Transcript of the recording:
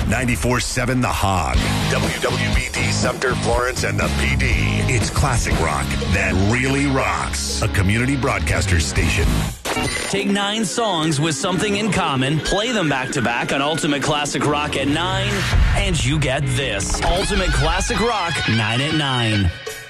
94.7 The Hog. WWBD Sumter, Florence, and the PD. It's classic rock that really rocks. A community broadcaster station. Take 9 songs with something in common, play them back-to-back on Ultimate Classic Rock at 9, and you get this. Ultimate Classic Rock, 9 at 9.